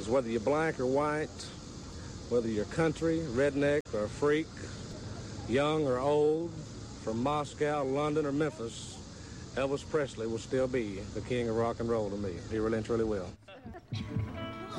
Because whether you're black or white, whether you're country, redneck, or freak, young or old, from Moscow, London, or Memphis, Elvis Presley will still be the king of rock and roll to me. He really and truly will.